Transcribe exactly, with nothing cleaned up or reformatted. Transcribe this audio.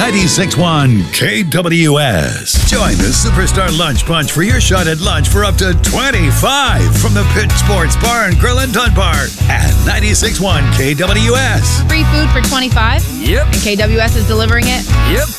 ninety-six point one K W S. Join the Superstar Lunch Punch for your shot at lunch for up to twenty-five from the Pitch Sports Bar and Grill in Dunbar and ninety-six point one K W S. Free food for twenty-five? Yep. And K W S is delivering it? Yep.